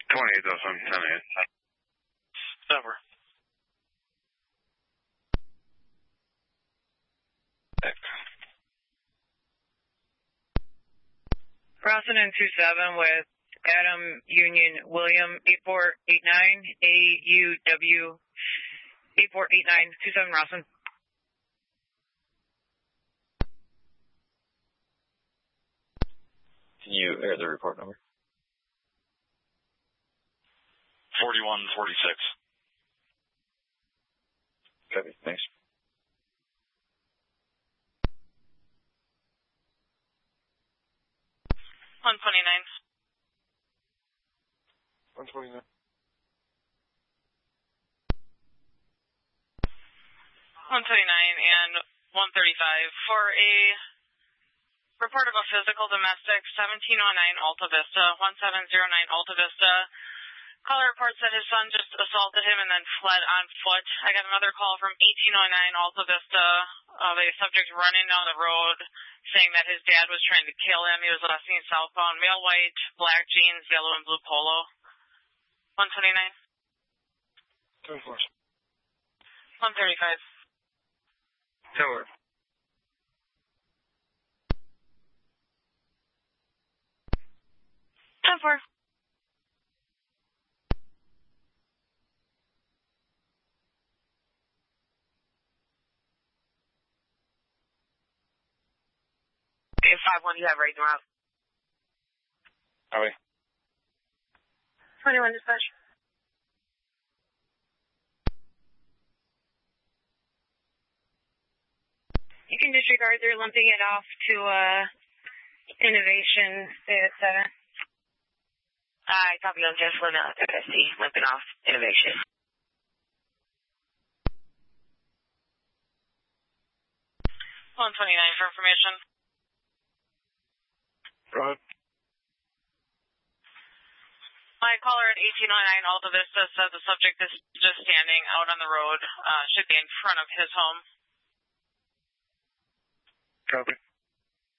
28,000, 10 Over. Crossing in 27 with Adam Union William 8489 AUW 8489 27 Rossin. Can you air the report number? 4146. Copy. Thanks. On 29. 129. 129 and 135 for a report of a physical domestic 1709 Alta Vista, 1709 Alta Vista. Caller reports that his son just assaulted him and then fled on foot. I got another call from 1809 Alta Vista of a subject running down the road saying that his dad was trying to kill him. He was last seen southbound, male white, black jeans, yellow and blue polo. 129. 24. 135. 10 10-4. Okay, 5-1, you have right now. Copy. 21 dispatch. You can disregard, they're lumping it off to Innovation, stay at 7. I copy on just limit at FSC, limping off Innovation. On 29 for information. Go ahead. My caller at 1809 Alta Vista said the subject is just standing out on the road, should be in front of his home. Copy.